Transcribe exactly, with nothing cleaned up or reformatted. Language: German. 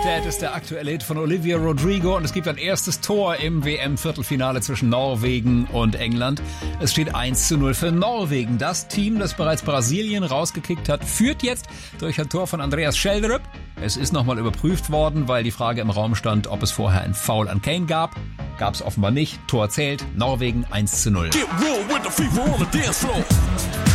Dad ist der aktuelle Hit von Olivia Rodrigo und es gibt ein erstes Tor im W M-Viertelfinale zwischen Norwegen und England. Es steht eins zu null für Norwegen. Das Team, das bereits Brasilien rausgekickt hat, führt jetzt durch ein Tor von Andreas Schjelderup. Es ist nochmal überprüft worden, weil die Frage im Raum stand, ob es vorher ein Foul an Kane gab. Gab es offenbar nicht. Tor zählt. Norwegen eins zu null. Get real with the fever on the dance floor.